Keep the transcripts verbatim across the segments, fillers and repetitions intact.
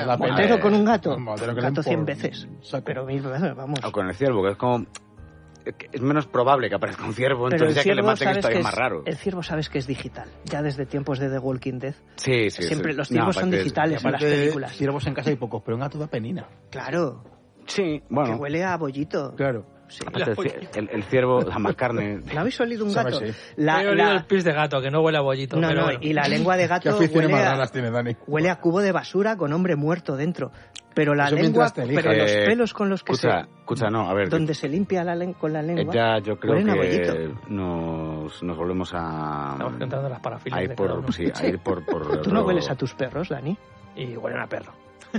la pena. Botero con un gato. Un botero Un que gato den cien por veces. saco. Pero mil veces, vamos. O con el ciervo, que es como... Es menos probable que aparezca un ciervo, Pero entonces el ya que le ciervo maten sabes esto que es es, más raro. el ciervo sabes que es digital, ya desde tiempos de The Walking Dead. Sí, sí, Siempre sí. los ciervos No, son aparte es- digitales en las Aparte, películas. ciervos en casa hay pocos, pero un gato da penina. Claro, Sí, que bueno. huele a bollito. Claro. Sí. Aparte, el, cier- el, el ciervo da más carne. ¿No habéis olido un Sabe, gato? sí. La, He olido la- el pis de gato, que no huele a bollito. No, pero no, bueno. y la lengua de ¿Qué gato aficiones huele más a, raras tiene Dani? huele a cubo de basura con hombre muerto dentro. Pero la Eso lengua, mientras te elijas. pero los Eh, pelos con los que Escucha, se... escucha, no, a ver. Donde se limpia la len- con la eh, lengua, ya yo creo huelen a que bollito. nos, nos volvemos a... Estamos entrando en las a parafilias ir de cada por, uno. sí, a ir por, por ¿Tú no otro- hueles a tus perros, Dani? Y huelen a perro.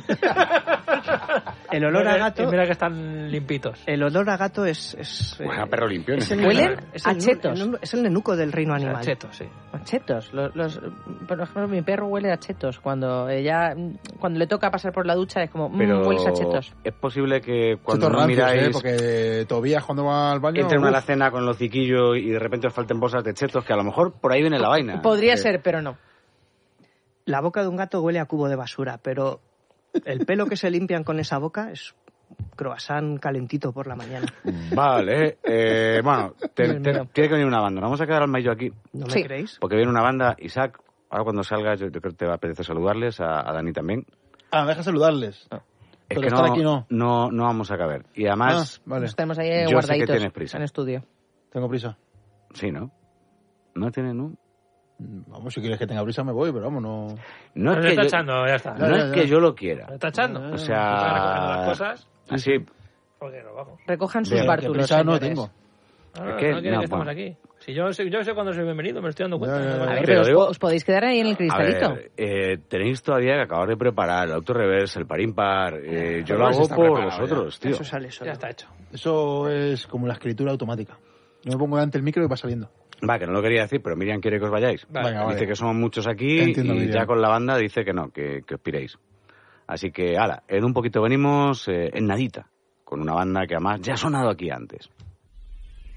El olor a Y gato... mira que están limpitos. El olor a gato es... es Huele eh, a perro limpio. es ¿no? el, ¿Huelen es a el nu- chetos? el nu- es el nenuco del reino animal. Chetos, sí. A chetos. Los, los- por ejemplo, mi perro huele a chetos. Cuando ella, cuando le toca pasar por la ducha es como, mmm, Pero hueles a chetos. es posible que cuando Chetos no rancios, miráis... ¿eh? Porque Tobías cuando va al baño... Entren a la uf, cena con los ciquillos y de repente os falten bolsas de chetos, que a lo mejor por ahí viene la vaina. Podría Eh, ser, pero no. La boca de un gato huele a cubo de basura, pero el pelo que se limpian con esa boca es croissant calentito por la mañana. Vale, eh, bueno, te- Dios te- mío. tiene que venir una banda. Nos vamos a quedar al medio aquí, ¿No me Sí. creéis? porque viene una banda. Isaac, ahora cuando salgas, yo, yo creo que te va a apetecer saludarles, a, a Dani también. Ah, deja saludarles. Es Pero que estar no, aquí no. no, no vamos a caber. Y además, Ah, vale. Nos tenemos ahí Yo sé que guardaditos tienes prisa. en estudio. Tengo prisa. sí, ¿no? No tiene, ¿no? Vamos, si quieres que tenga prisa me voy, pero vamos, no... No Pero es le que está yo, echando, ya está. no Ya, es ya, que ya. yo lo quiera. Le está echando. O Está recogiendo las sea, cosas. así, Porque nos vamos. Recojan sus Bien, que bártulos, prisa no señores. tengo. No, no, Es que, no quiere no, que estemos bueno. aquí. Si yo, sé- yo sé cuándo soy bienvenido, me estoy dando cuenta. Ya, ya, ya. A ver, Te pero lo os, digo- os podéis quedar ahí en el a cristalito. ver, eh, tenéis todavía que acabar de preparar el autorreverse, el par impar. Eh, yo lo Pero eso hago está por preparado vosotros, tío. Eso sale solo. Ya está hecho. Eso es como la escritura automática. Yo me pongo delante del micro y va saliendo. Va, que no lo quería decir, pero Miriam quiere que os vayáis. Vale. Venga, vale. Dice que somos muchos aquí Entiendo, y Miriam. ya con la banda dice que no, que, que os piréis. Así que, ala, en un poquito venimos eh, en nadita, con una banda que además ya ha sonado aquí antes.